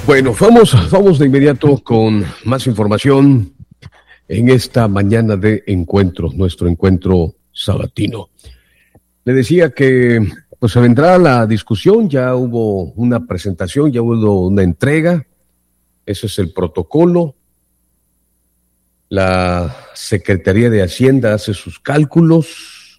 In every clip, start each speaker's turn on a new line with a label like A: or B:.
A: Bueno, vamos de inmediato con más información en esta mañana de encuentro, nuestro encuentro sabatino. Le decía que pues se vendrá la discusión, ya hubo una presentación, ya hubo una entrega, ese es el protocolo. La Secretaría de Hacienda hace sus cálculos.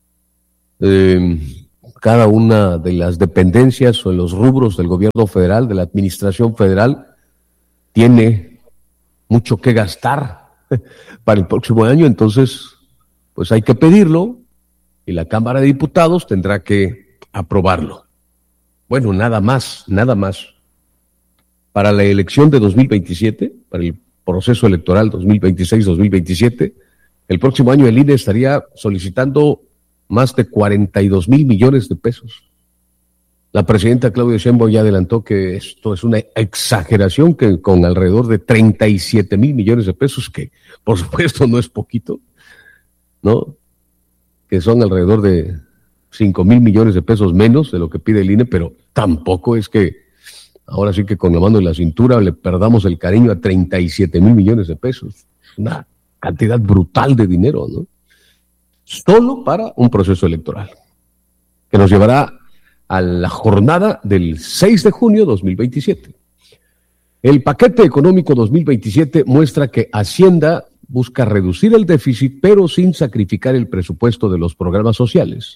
A: Cada una de las dependencias o los rubros del gobierno federal, de la administración federal, tiene mucho que gastar para el próximo año, entonces pues hay que pedirlo y la Cámara de Diputados tendrá que aprobarlo. Bueno, nada más. Para la elección de 2027, para el proceso electoral 2026-2027, el próximo año el INE estaría solicitando más de 42 mil millones de pesos. La presidenta Claudia Sheinbaum ya adelantó que esto es una exageración, que con alrededor de 37 mil millones de pesos, que por supuesto no es poquito, ¿no? Que son alrededor de 5 mil millones de pesos menos de lo que pide el INE, pero tampoco es que ahora sí que con la mano en la cintura le perdamos el cariño a 37 mil millones de pesos. Una cantidad brutal de dinero, ¿no? Solo para un proceso electoral, que nos llevará a la jornada del 6 de junio 2027. El paquete económico 2027 muestra que Hacienda busca reducir el déficit, pero sin sacrificar el presupuesto de los programas sociales.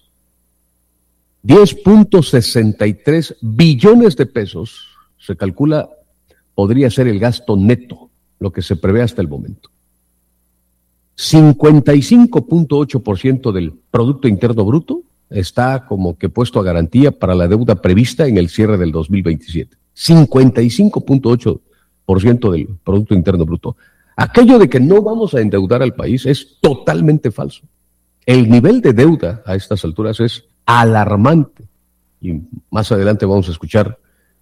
A: 10.63 billones de pesos, se calcula, podría ser el gasto neto, lo que se prevé hasta el momento. 55.8% del Producto Interno Bruto está como que puesto a garantía para la deuda prevista en el cierre del 2027. 55.8% del Producto Interno Bruto. Aquello de que no vamos a endeudar al país es totalmente falso. El nivel de deuda a estas alturas es alarmante. Y más adelante vamos a escuchar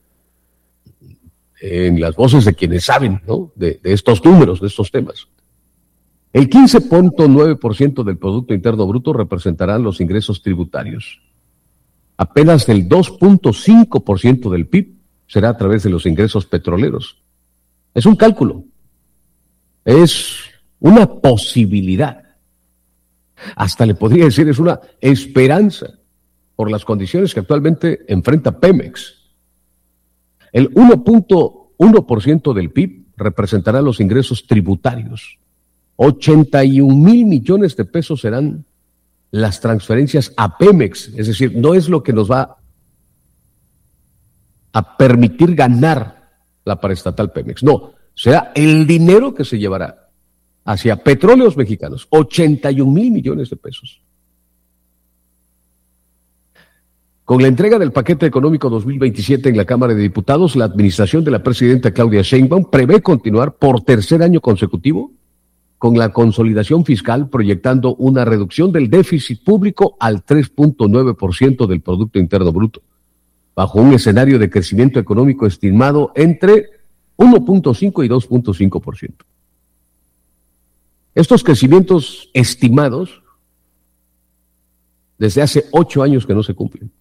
A: en las voces de quienes saben, ¿no?, de estos números, de estos temas. El 15.9% del Producto Interno Bruto representarán los ingresos tributarios. Apenas el 2.5% del PIB será a través de los ingresos petroleros. Es un cálculo. Es una posibilidad. Hasta le podría decir, es una esperanza por las condiciones que actualmente enfrenta Pemex. El 1.1% del PIB representará los ingresos tributarios. 81 mil millones de pesos serán las transferencias a Pemex, es decir, no es lo que nos va a permitir ganar la paraestatal Pemex, no, será el dinero que se llevará hacia Petróleos Mexicanos, 81 mil millones de pesos. Con la entrega del paquete económico 2027 en la Cámara de Diputados, la administración de la presidenta Claudia Sheinbaum prevé continuar por tercer año consecutivo con la consolidación fiscal, proyectando una reducción del déficit público al 3.9% del Producto Interno Bruto, bajo un escenario de crecimiento económico estimado entre 1.5 y 2.5%. Estos crecimientos estimados desde hace 8 años que no se cumplen.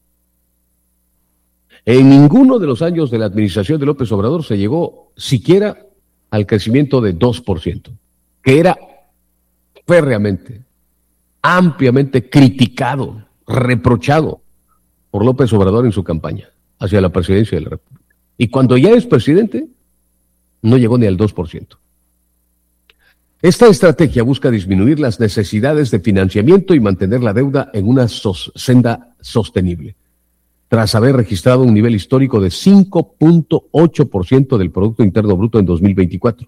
A: En ninguno de los años de la administración de López Obrador se llegó siquiera al crecimiento de 2%. Que era férreamente, ampliamente criticado, reprochado por López Obrador en su campaña hacia la presidencia de la República. Y cuando ya es presidente, no llegó ni al 2%. Esta estrategia busca disminuir las necesidades de financiamiento y mantener la deuda en una senda sostenible, tras haber registrado un nivel histórico de 5.8% del Producto Interno Bruto en 2024.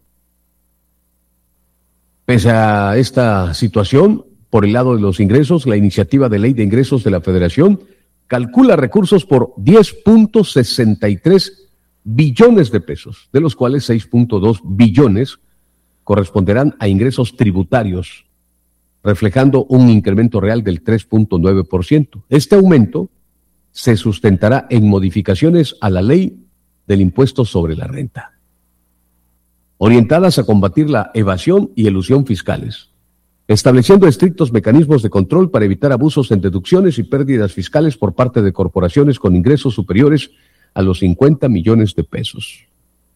A: Pese a esta situación, por el lado de los ingresos, la iniciativa de ley de ingresos de la Federación calcula recursos por 10.63 billones de pesos, de los cuales 6.2 billones corresponderán a ingresos tributarios, reflejando un incremento real del 3.9%. Este aumento se sustentará en modificaciones a la ley del impuesto sobre la renta, orientadas a combatir la evasión y elusión fiscales, estableciendo estrictos mecanismos de control para evitar abusos en deducciones y pérdidas fiscales por parte de corporaciones con ingresos superiores a los 50 millones de pesos.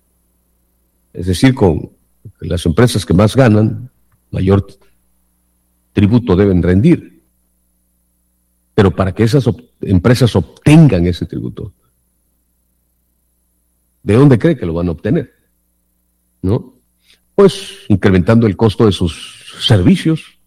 A: es decir, con las empresas que más ganan, mayor tributo deben rendir. Pero para que esas empresas obtengan ese tributo, ¿de dónde cree que lo van a obtener? ¿No? Pues incrementando el costo de sus servicios.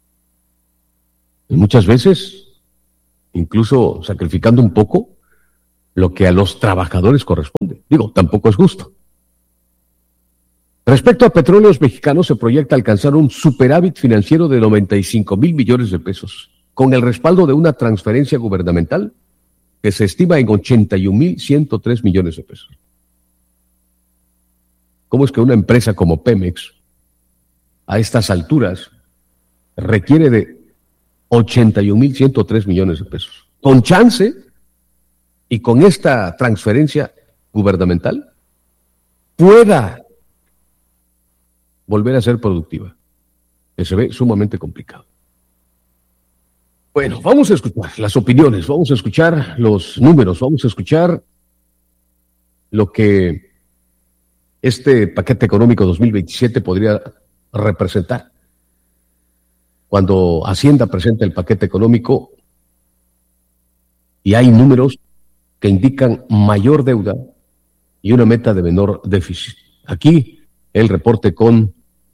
A: Y muchas veces, incluso sacrificando un poco lo que a los trabajadores corresponde. Digo, tampoco es justo. Respecto a Petróleos Mexicanos, se proyecta alcanzar un superávit financiero de 95,000 millones de pesos, con el respaldo de una transferencia gubernamental que se estima en 81,103 millones de pesos. ¿Cómo es que una empresa como Pemex, a estas alturas, requiere de 81,103 millones de pesos? Con chance y con esta transferencia gubernamental, pueda volver a ser productiva, que se ve sumamente complicado. Bueno, vamos a escuchar las opiniones, vamos a escuchar los números, vamos a escuchar lo que este paquete económico 2027 podría representar. Cuando Hacienda presenta el paquete económico y hay números que indican mayor deuda y una meta de menor déficit. Aquí el reporte con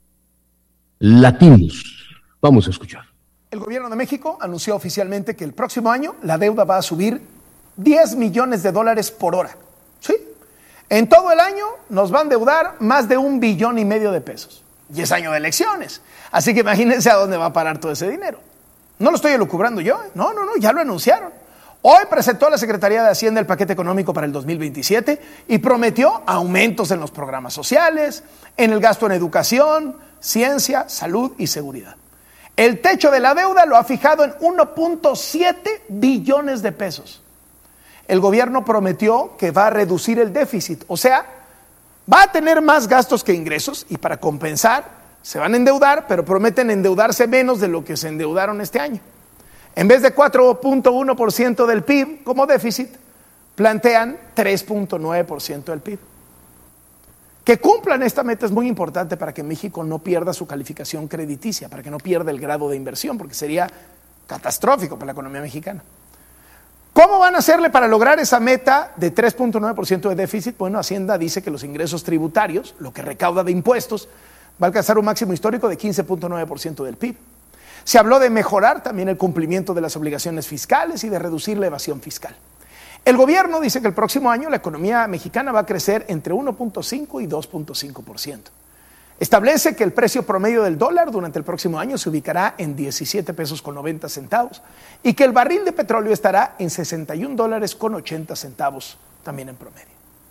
A: Latinos. Vamos a escuchar.
B: El gobierno de México anunció oficialmente que el próximo año la deuda va a subir 10 millones de dólares por hora. ¿Sí? En todo el año nos va a endeudar más de 1,5 billones de pesos. Y es año de elecciones. Así que imagínense a dónde va a parar todo ese dinero. No lo estoy elucubrando yo. No, ya lo anunciaron. Hoy presentó la Secretaría de Hacienda el paquete económico para el 2027 y prometió aumentos en los programas sociales, en el gasto en educación, ciencia, salud y seguridad. El techo de la deuda lo ha fijado en 1.7 billones de pesos. El gobierno prometió que va a reducir el déficit, o sea, va a tener más gastos que ingresos y para compensar se van a endeudar, pero prometen endeudarse menos de lo que se endeudaron este año. En vez de 4.1% del PIB como déficit, plantean 3.9% del PIB. Que cumplan esta meta es muy importante para que México no pierda su calificación crediticia, para que no pierda el grado de inversión, porque sería catastrófico para la economía mexicana. ¿Cómo van a hacerle para lograr esa meta de 3.9% de déficit? Bueno, Hacienda dice que los ingresos tributarios, lo que recauda de impuestos, va a alcanzar un máximo histórico de 15.9% del PIB. Se habló de mejorar también el cumplimiento de las obligaciones fiscales y de reducir la evasión fiscal. El gobierno dice que el próximo año la economía mexicana va a crecer entre 1.5 y 2.5%. Establece que el precio promedio del dólar durante el próximo año se ubicará en 17 pesos con 90 centavos y que el barril de petróleo estará en 61 dólares con 80 centavos también en promedio.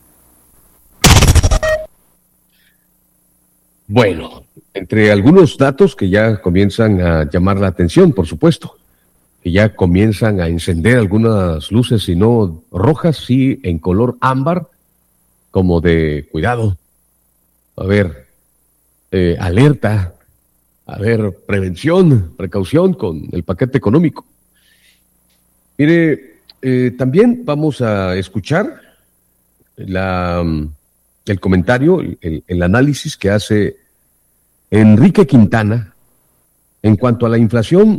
A: Bueno, entre algunos datos que ya comienzan a llamar la atención, por supuesto, que ya comienzan a encender algunas luces, si no rojas, sí en color ámbar, como de cuidado, a ver, alerta, a ver, prevención, precaución con el paquete económico. Mire, también vamos a escuchar el comentario, el análisis que hace Enrique Quintana en cuanto a la inflación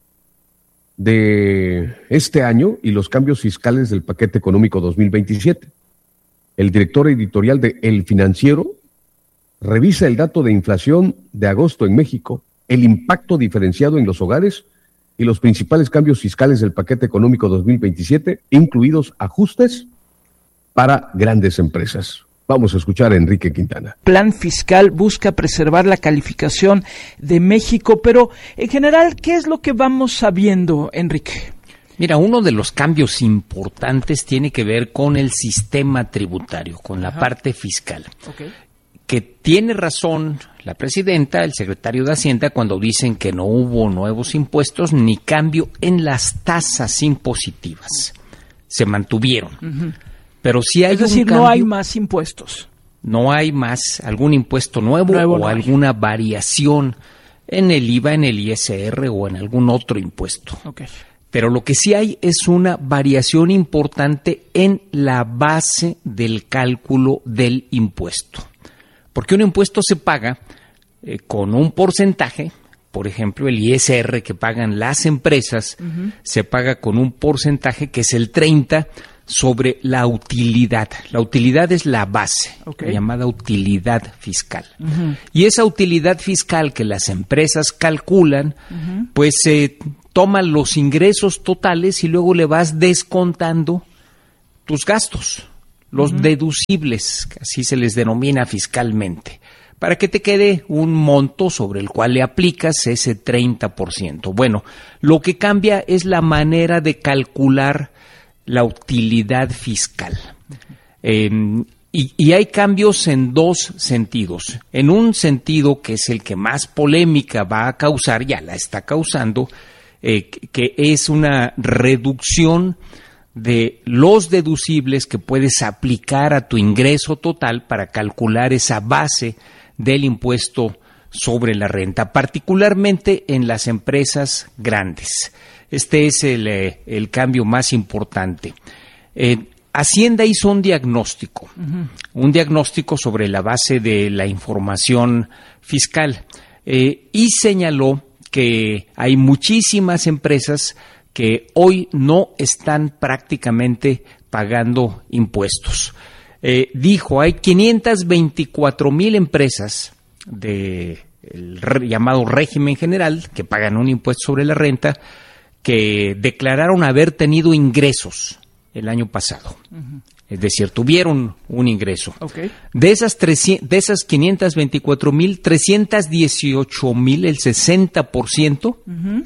A: de este año y los cambios fiscales del paquete económico 2027. El director editorial de El Financiero revisa el dato de inflación de agosto en México, el impacto diferenciado en los hogares y los principales cambios fiscales del paquete económico 2027, incluidos ajustes para grandes empresas. Vamos a escuchar a Enrique Quintana.
C: Plan fiscal busca preservar la calificación de México, pero en general, ¿qué es lo que vamos sabiendo, Enrique?
D: Mira, uno de los cambios importantes tiene que ver con el sistema tributario, con la parte fiscal.
C: Okay.
D: Que tiene razón la presidenta, el secretario de Hacienda, cuando dicen que no hubo nuevos impuestos ni cambio en las tasas impositivas. Se mantuvieron. Uh-huh. Pero si hay
C: es decir,
D: cambio,
C: no hay más impuestos.
D: No hay más algún impuesto nuevo o no alguna variación en el IVA, en el ISR o en algún otro impuesto.
C: Okay.
D: Pero lo que sí hay es una variación importante en la base del cálculo del impuesto. Porque un impuesto se paga con un porcentaje. Por ejemplo, el ISR que pagan las empresas se paga con un porcentaje que es el 30% sobre la utilidad. La utilidad es la base, la llamada utilidad fiscal. Y esa utilidad fiscal que las empresas calculan, pues toma los ingresos totales y luego le vas descontando tus gastos, los deducibles, que así se les denomina fiscalmente, para que te quede un monto sobre el cual le aplicas ese 30%. Bueno, lo que cambia es la manera de calcular la utilidad fiscal. Y hay cambios en dos sentidos. En un sentido, que es el que más polémica va a causar, ya la está causando, que es una reducción de los deducibles que puedes aplicar a tu ingreso total para calcular esa base del impuesto sobre la renta, particularmente en las empresas grandes. Este es el cambio más importante. Hacienda hizo un diagnóstico sobre la base de la información fiscal y señaló que hay muchísimas empresas que hoy no están prácticamente pagando impuestos. Dijo, hay 524,000 empresas del llamado régimen general que pagan un impuesto sobre la renta, que declararon haber tenido ingresos el año pasado. Es decir, tuvieron un ingreso. De esas 524,000, 318,000, el 60%,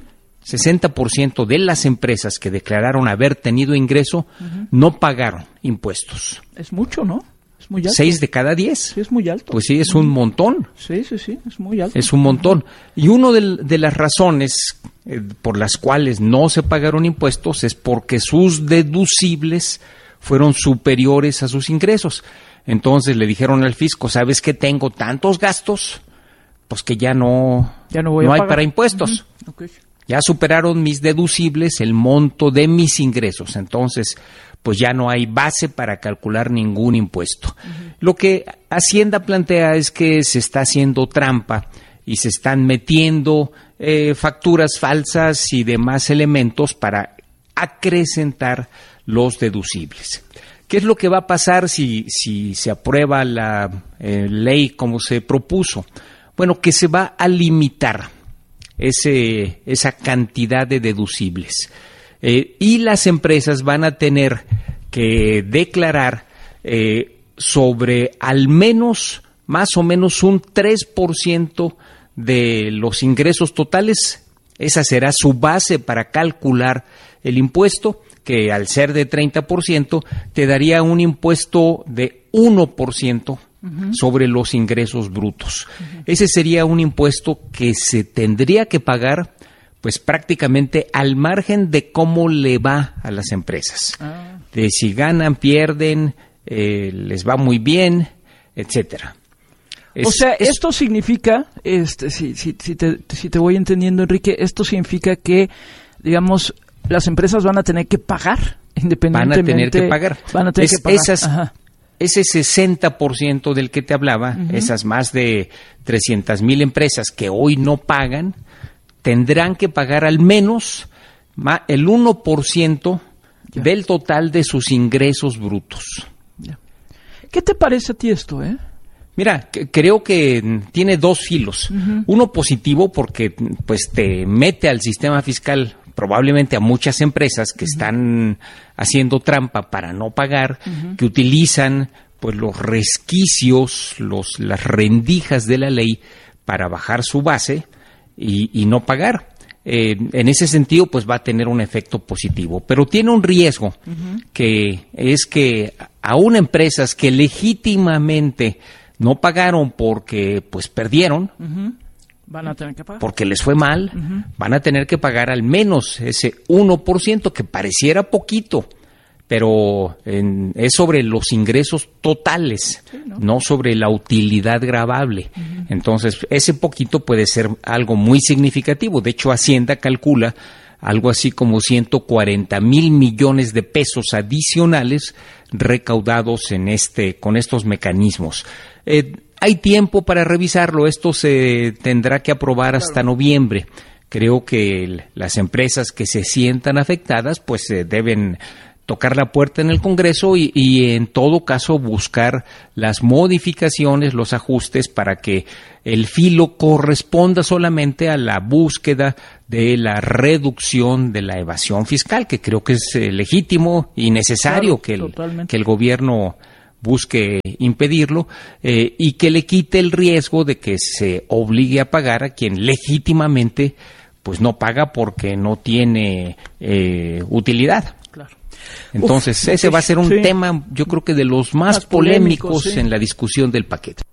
D: 60% de las empresas que declararon haber tenido ingreso no pagaron impuestos.
C: Es mucho, ¿no? Es muy alto.
D: 6 de cada 10.
C: Sí, es muy alto.
D: Pues sí, es un montón.
C: Sí, es muy alto.
D: Es un montón. Y una de las razones por las cuales no se pagaron impuestos es porque sus deducibles fueron superiores a sus ingresos. Entonces le dijeron al fisco, ¿sabes qué? Tengo tantos gastos, pues que ya no hay para impuestos. Ya superaron mis deducibles el monto de mis ingresos. Entonces, pues ya no hay base para calcular ningún impuesto. Lo que Hacienda plantea es que se está haciendo trampa y se están metiendo facturas falsas y demás elementos para acrecentar los deducibles. ¿Qué es lo que va a pasar si se aprueba la ley como se propuso? Bueno, que se va a limitar esa cantidad de deducibles. Y las empresas van a tener que declarar sobre al menos, más o menos un 3% de los ingresos totales. Esa será su base para calcular el impuesto, que al ser de 30% te daría un impuesto de 1% sobre los ingresos brutos. Ese sería un impuesto que se tendría que pagar pues prácticamente al margen de cómo le va a las empresas. De si ganan, pierden, les va muy bien, etcétera.
C: Esto significa, si te voy entendiendo, Enrique, esto significa que, digamos, las empresas van a tener que pagar independientemente. Van a tener que pagar. Ese 60% del que te hablaba, esas más de 300,000 empresas que hoy no pagan, tendrán que pagar al menos el 1% del total de sus ingresos brutos. ¿Qué te parece a ti esto,
D: Mira, creo que tiene dos filos. Uno positivo porque pues te mete al sistema fiscal probablemente a muchas empresas que están haciendo trampa para no pagar, que utilizan pues los resquicios, las rendijas de la ley para bajar su base y no pagar. En ese sentido, pues va a tener un efecto positivo, pero tiene un riesgo, que es que aún empresas que legítimamente no pagaron porque pues perdieron,
C: van a tener que pagar.
D: Porque les fue mal, van a tener que pagar al menos ese 1%, que pareciera poquito, pero es sobre los ingresos totales, no sobre la utilidad gravable. Entonces, ese poquito puede ser algo muy significativo. De hecho, Hacienda calcula algo así como 140,000 millones de pesos adicionales recaudados con estos mecanismos. Hay tiempo para revisarlo, esto se tendrá que aprobar hasta noviembre. Creo que las empresas que se sientan afectadas pues deben tocar la puerta en el Congreso y en todo caso buscar las modificaciones, los ajustes para que el filo corresponda solamente a la búsqueda de la reducción de la evasión fiscal, que creo que es legítimo y necesario, claro, que el gobierno busque impedirlo y que le quite el riesgo de que se obligue a pagar a quien legítimamente pues no paga porque no tiene utilidad. Claro. Entonces, ese va a ser un tema, yo creo que de los más polémicos en la discusión del paquete.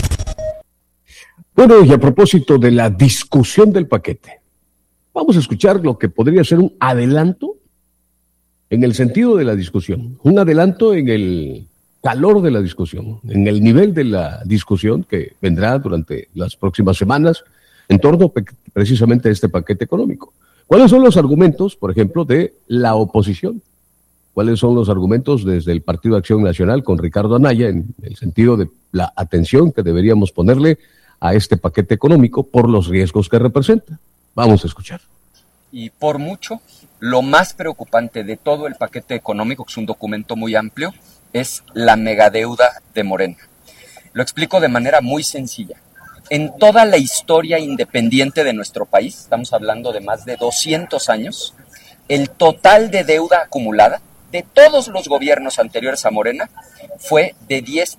A: Bueno, y a propósito de la discusión del paquete, vamos a escuchar lo que podría ser un adelanto en el sentido de la discusión, un adelanto en el calor de la discusión, en el nivel de la discusión que vendrá durante las próximas semanas en torno precisamente a este paquete económico. ¿Cuáles son los argumentos, por ejemplo, de la oposición? ¿Cuáles son los argumentos desde el Partido Acción Nacional con Ricardo Anaya en el sentido de la atención que deberíamos ponerle a este paquete económico por los riesgos que representa? Vamos a escuchar.
E: Y por mucho, lo más preocupante de todo el paquete económico, que es un documento muy amplio, es la megadeuda de Morena. Lo explico de manera muy sencilla. En toda la historia independiente de nuestro país, estamos hablando de más de 200 años, el total de deuda acumulada de todos los gobiernos anteriores a Morena fue de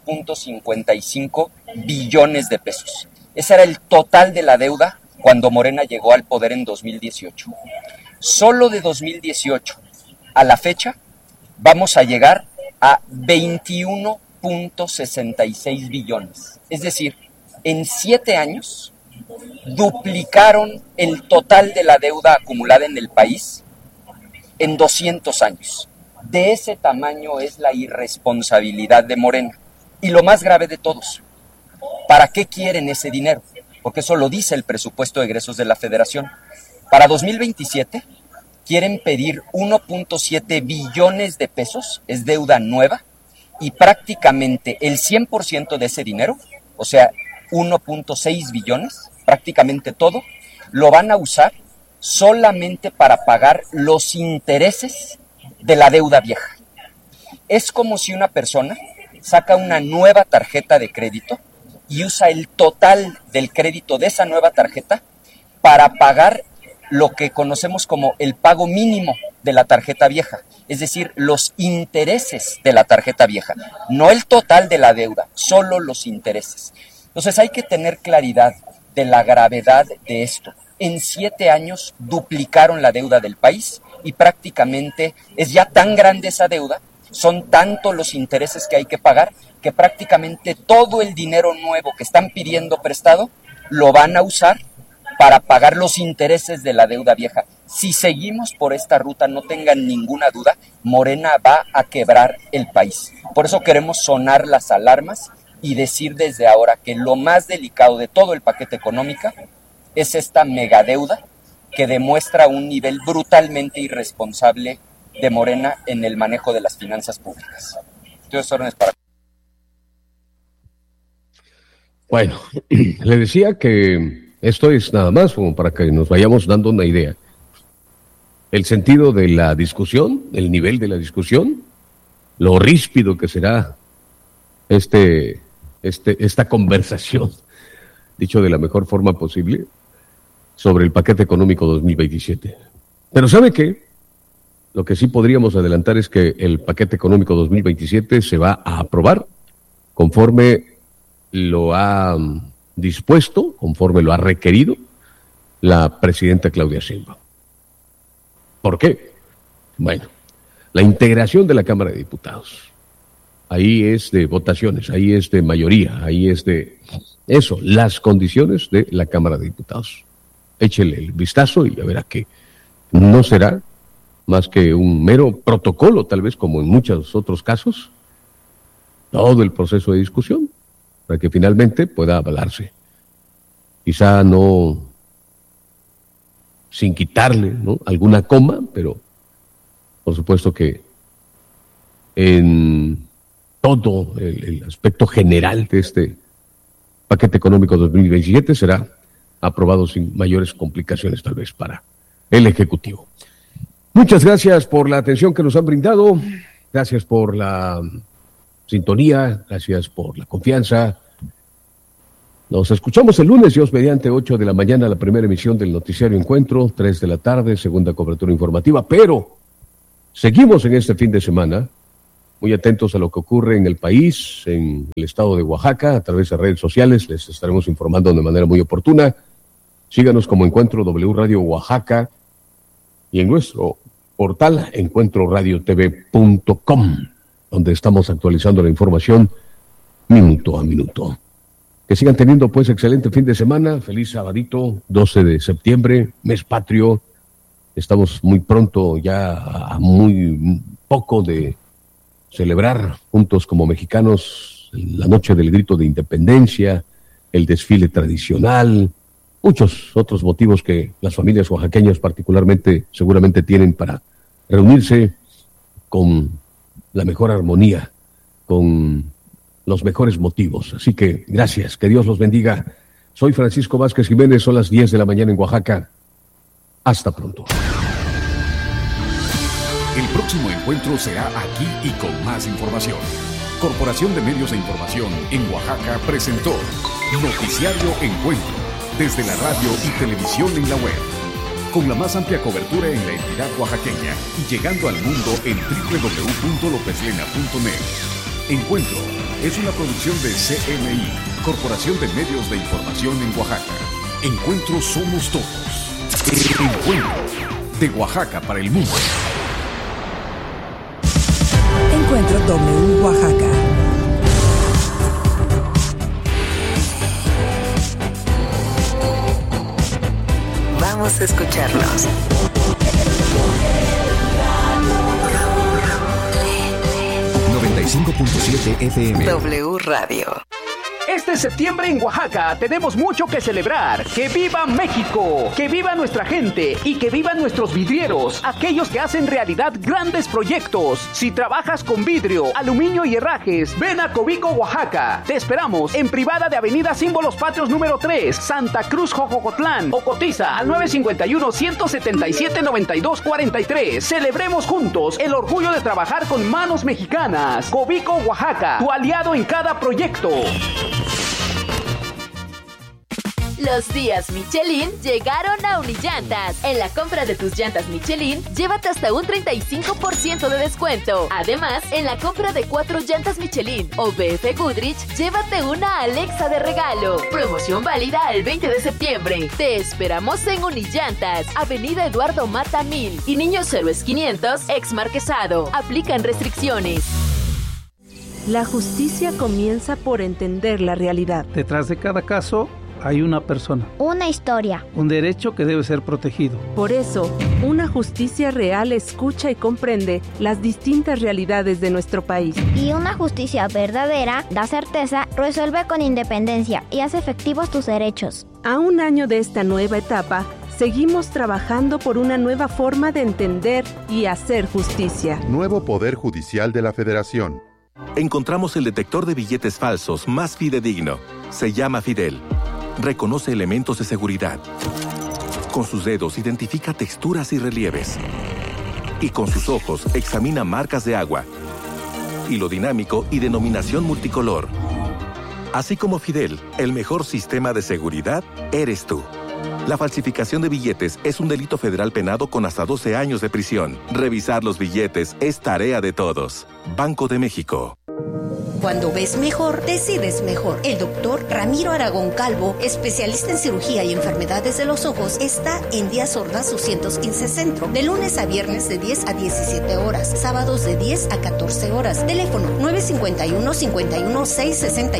E: 10.55 billones de pesos. Ese era el total de la deuda cuando Morena llegó al poder en 2018. Solo de 2018 a la fecha vamos a llegar a 21.66 billones. Es decir, en 7 años duplicaron el total de la deuda acumulada en el país en 200 años. De ese tamaño es la irresponsabilidad de Morena. Y lo más grave de todos, ¿para qué quieren ese dinero? Porque eso lo dice el presupuesto de egresos de la Federación. Para 2027 quieren pedir 1.7 billones de pesos, es deuda nueva, y prácticamente el 100% de ese dinero, o sea, 1.6 billones, prácticamente todo, lo van a usar solamente para pagar los intereses de la deuda vieja. Es como si una persona saca una nueva tarjeta de crédito y usa el total del crédito de esa nueva tarjeta para pagar lo que conocemos como el pago mínimo de la tarjeta vieja, es decir, los intereses de la tarjeta vieja, no el total de la deuda, solo los intereses. Entonces hay que tener claridad de la gravedad de esto. En 7 años duplicaron la deuda del país y prácticamente es ya tan grande esa deuda, son tantos los intereses que hay que pagar, que prácticamente todo el dinero nuevo que están pidiendo prestado lo van a usar para pagar los intereses de la deuda vieja. Si seguimos por esta ruta, no tengan ninguna duda, Morena va a quebrar el país. Por eso queremos sonar las alarmas y decir desde ahora que lo más delicado de todo el paquete económico es esta megadeuda que demuestra un nivel brutalmente irresponsable de Morena en el manejo de las finanzas públicas. Entonces, órdenes para...
A: Bueno, le decía que esto es nada más como para que nos vayamos dando una idea. El sentido de la discusión, el nivel de la discusión, lo ríspido que será esta conversación, dicho de la mejor forma posible, sobre el paquete económico 2027. Pero ¿sabe qué? Lo que sí podríamos adelantar es que el paquete económico 2027 se va a aprobar conforme lo ha dispuesto, conforme lo ha requerido la presidenta Claudia Sheinbaum. ¿Por qué? Bueno, la integración de la Cámara de Diputados. Ahí es de votaciones, ahí es de mayoría, ahí es de eso, las condiciones de la Cámara de Diputados. Échele el vistazo y ya verá que no será más que un mero protocolo, tal vez como en muchos otros casos, todo el proceso de discusión, para que finalmente pueda avalarse. Quizá no sin quitarle, ¿no?, alguna coma, pero por supuesto que en todo el aspecto general de este paquete económico 2027 será aprobado sin mayores complicaciones, tal vez, para el Ejecutivo. Muchas gracias por la atención que nos han brindado, gracias por la sintonía, gracias por la confianza. Nos escuchamos el lunes, Dios mediante, 8 de la mañana, la primera emisión del Noticiario Encuentro, 3 de la tarde, segunda cobertura informativa, pero seguimos en este fin de semana, muy atentos a lo que ocurre en el país, en el estado de Oaxaca, a través de redes sociales, les estaremos informando de manera muy oportuna. Síganos como Encuentro W Radio Oaxaca y en nuestro portal encuentroradiotv.com, donde estamos actualizando la información minuto a minuto. Que sigan teniendo pues excelente fin de semana, feliz sabadito, 12 de septiembre, mes patrio. Estamos muy pronto, ya a muy poco de celebrar juntos como mexicanos la noche del grito de independencia, el desfile tradicional, muchos otros motivos que las familias oaxaqueñas particularmente seguramente tienen para reunirse con la mejor armonía, con los mejores motivos. Así que gracias, que Dios los bendiga. Soy Francisco Vázquez Jiménez, son las 10 de la mañana en Oaxaca. Hasta pronto.
F: El próximo encuentro será aquí y con más información. Corporación de Medios de Información en Oaxaca presentó Noticiario Encuentro, desde la radio y televisión en la web, con la más amplia cobertura en la entidad oaxaqueña y llegando al mundo en www.lopeslena.net. Encuentro es una producción de CMI, Corporación de Medios de Información en Oaxaca. Encuentro somos todos. Encuentro de Oaxaca para el mundo.
G: Encuentro W Oaxaca. Vamos a escucharnos.
F: 95.7 FM.
G: W Radio.
H: Este septiembre en Oaxaca tenemos mucho que celebrar. ¡Que viva México! ¡Que viva nuestra gente! Y que vivan nuestros vidrieros, aquellos que hacen realidad grandes proyectos. Si trabajas con vidrio, aluminio y herrajes, ven a Cobico, Oaxaca. Te esperamos en privada de Avenida Símbolos Patrios número 3, Santa Cruz, Jojocotlán, o cotiza al 951-177-9243. Celebremos juntos el orgullo de trabajar con manos mexicanas. Cobico, Oaxaca, tu aliado en cada proyecto.
I: Los días Michelin llegaron a Unillantas. En la compra de tus llantas Michelin, llévate hasta un 35% de descuento. Además, en la compra de 4 llantas Michelin o BF Goodrich, llévate una Alexa de regalo. Promoción válida el 20 de septiembre. Te esperamos en Unillantas, Avenida Eduardo Mata 1000 y Niños Héroes 500, ex Marquesado. Aplican restricciones.
J: La justicia comienza por entender la realidad.
K: Detrás de cada caso hay una persona.
L: Una historia.
K: Un derecho que debe ser protegido.
J: Por eso, una justicia real escucha y comprende las distintas realidades de nuestro país.
L: Y una justicia verdadera da certeza, resuelve con independencia y hace efectivos tus derechos.
J: A un año de esta nueva etapa, seguimos trabajando por una nueva forma de entender y hacer justicia.
M: Nuevo Poder Judicial de la Federación.
N: Encontramos el detector de billetes falsos más fidedigno. Se llama Fidel. Reconoce elementos de seguridad. Con sus dedos identifica texturas y relieves. Y con sus ojos examina marcas de agua. Hilo dinámico y denominación multicolor. Así como Fidel, el mejor sistema de seguridad eres tú. La falsificación de billetes es un delito federal penado con hasta 12 años de prisión. Revisar los billetes es tarea de todos. Banco de México.
O: Cuando ves mejor, decides mejor. El doctor Ramiro Aragón Calvo, especialista en cirugía y enfermedades de los ojos, está en Díaz Ordaz 215 Centro, de lunes a viernes de 10 a 17 horas, sábados de 10 a 14 horas. Teléfono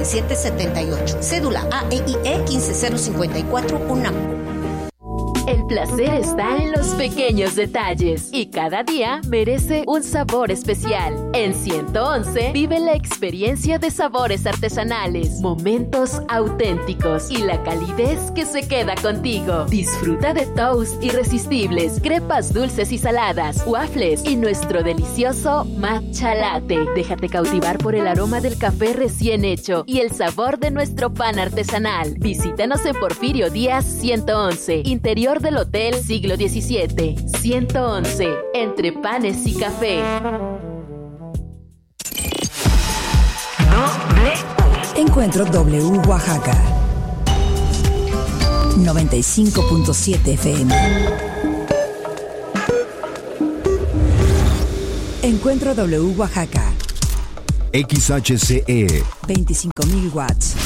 O: 951-51-667-78. Cédula AEIE 15054 UNAM.
I: El plan placer está en los pequeños detalles y cada día merece un sabor especial. En 111 vive la experiencia de sabores artesanales, momentos auténticos y la calidez que se queda contigo. Disfruta de toast irresistibles, crepas dulces y saladas, waffles y nuestro delicioso matcha latte. Déjate cautivar por el aroma del café recién hecho y el sabor de nuestro pan artesanal. Visítanos en Porfirio Díaz 111, interior del Hotel Siglo XVII. 111, entre panes y café.
G: Encuentro W Oaxaca 95.7 FM. Encuentro W Oaxaca
P: XHCE
G: 25.000 watts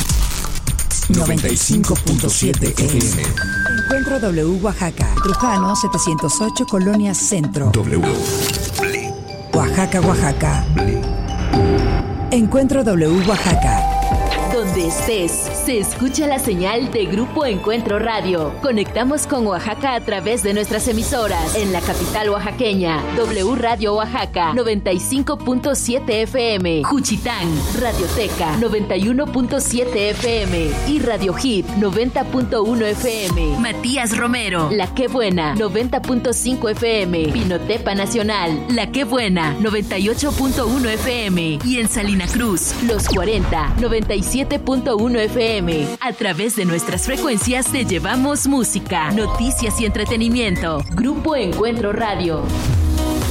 G: 95.7 FM. Encuentro W Oaxaca Trujano 708 Colonia Centro.
P: W
G: Oaxaca, Oaxaca. Encuentro W Oaxaca.
I: Donde estés, se escucha la señal de Grupo Encuentro Radio. Conectamos con Oaxaca a través de nuestras emisoras. En la capital oaxaqueña, W Radio Oaxaca, 95.7 FM. Juchitán, Radioteca, 91.7 FM. Y Radio Hit, 90.1 FM. Matías Romero, La Qué Buena, 90.5 FM. Pinotepa Nacional, La Qué Buena, 98.1 FM. Y en Salina Cruz, Los 40, 97.1 FM. A través de nuestras frecuencias te llevamos música, noticias y entretenimiento. Grupo Encuentro Radio.